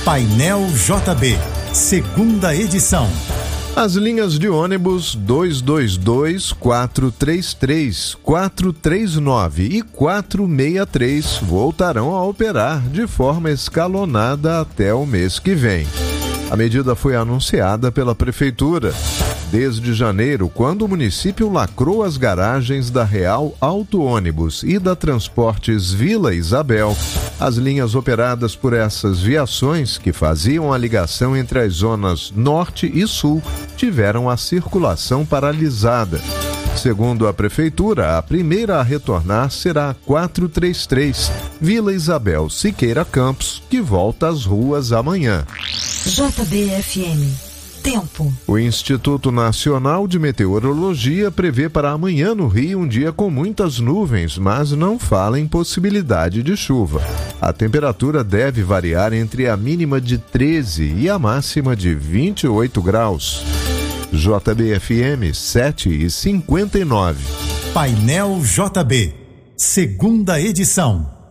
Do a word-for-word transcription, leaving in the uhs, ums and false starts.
Painel J B, segunda edição. As linhas de ônibus dois dois dois, quatro três três, quatro três nove e quatro seis três voltarão a operar de forma escalonada até o mês que vem. A medida foi anunciada pela Prefeitura desde janeiro, quando o município lacrou as garagens da Real Auto Ônibus e da Transportes Vila Isabel. As linhas operadas por essas viações, que faziam a ligação entre as zonas norte e sul, tiveram a circulação paralisada. Segundo a Prefeitura, a primeira a retornar será a quatro três três, Vila Isabel Siqueira Campos, que volta às ruas amanhã. J B F M. Tempo. O Instituto Nacional de Meteorologia prevê para amanhã no Rio um dia com muitas nuvens, mas não fala em possibilidade de chuva. A temperatura deve variar entre a mínima de treze e a máxima de vinte e oito graus. J B F M sete e cinquenta e nove. Painel J B, segunda edição.